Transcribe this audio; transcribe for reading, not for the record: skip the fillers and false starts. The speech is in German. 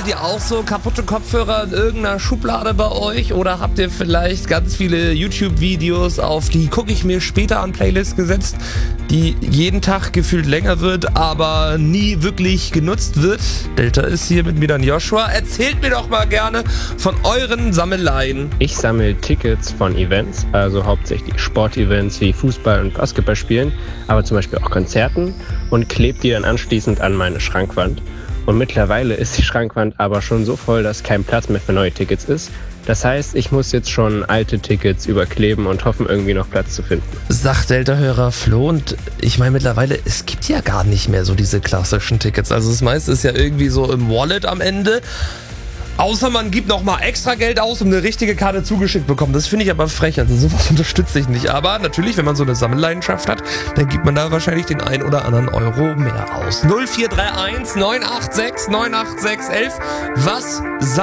Sammelt ihr auch so kaputte Kopfhörer in irgendeiner Schublade bei euch? Oder habt ihr vielleicht ganz viele YouTube-Videos auf die gucke ich mir später an Playlist gesetzt, die jeden Tag gefühlt länger wird, aber nie wirklich genutzt wird? Delta ist hier mit mir dann Joshua. Erzählt mir doch mal gerne von euren Sammeleien. Ich sammle Tickets von Events, also hauptsächlich Sportevents wie Fußball- und Basketballspielen, aber zum Beispiel auch Konzerten und klebe die dann anschließend an meine Schrankwand. Und mittlerweile ist die Schrankwand aber schon so voll, dass kein Platz mehr für neue Tickets ist. Das heißt, ich muss jetzt schon alte Tickets überkleben und hoffen, irgendwie noch Platz zu finden. Sagt Delta-Hörer Flo, und ich meine mittlerweile, es gibt ja gar nicht mehr so diese klassischen Tickets. Also das meiste ist ja irgendwie so im Wallet am Ende. Außer man gibt nochmal extra Geld aus, um eine richtige Karte zugeschickt bekommen. Das finde ich aber frech, also sowas unterstütze ich nicht. Aber natürlich, wenn man so eine Sammelleidenschaft hat, dann gibt man da wahrscheinlich den ein oder anderen Euro mehr aus. 0431 986 98611. Was